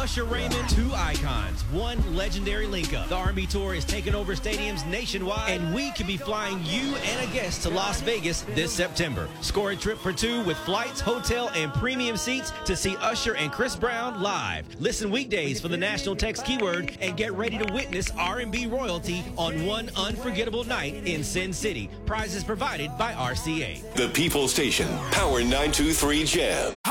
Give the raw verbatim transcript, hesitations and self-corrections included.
Usher Raymond, two icons, one legendary link-up. The R and B Tour is taking over stadiums nationwide, and we could be flying you and a guest to Las Vegas this September. Score a trip for two with flights, hotel, and premium seats to see Usher and Chris Brown live. Listen weekdays for the national text keyword and get ready to witness R and B royalty on one unforgettable night in Sin City. Prizes provided by R C A. The People Station, Power nine two three Jam.